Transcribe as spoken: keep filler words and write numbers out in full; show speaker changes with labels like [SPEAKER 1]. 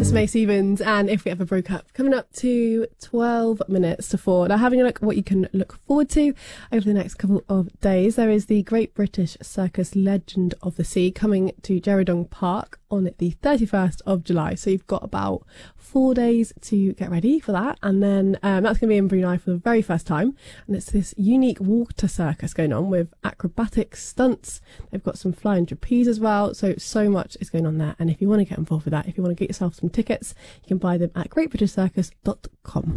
[SPEAKER 1] it's May Stevens and If We Ever Broke Up, coming up to twelve minutes to four. Now, having a look at what you can look forward to over the next couple of days, there is the Great British Circus Legend of the Sea coming to Geraldong Park on the thirty-first of July. So you've got about four days to get ready for that. And then um, that's going to be in Brunei for the very first time. And it's this unique water circus going on with acrobatic stunts. They've got some flying trapeze as well. So, so much is going on there. And if you want to get involved with that, if you want to get yourself some tickets, you can buy them at great british circus dot com.